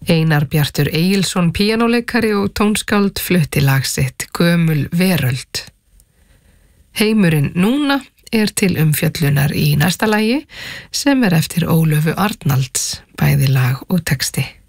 Einar Bjartur Egilsson píanóleikari og tónskáld flutti lag sitt Gömul veröld. Heimurinn núna til umfjöllunar í næsta lagi sem eftir Ólöfu Arnalds, bæði lag og texti.